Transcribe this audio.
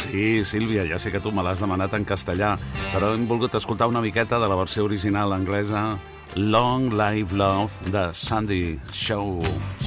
Sí, Sílvia, ja sé que tu me l'has demanat en castellà, però hem volgut escoltar una miqueta de la versió original anglesa Long Live Love de Sandy Shaw.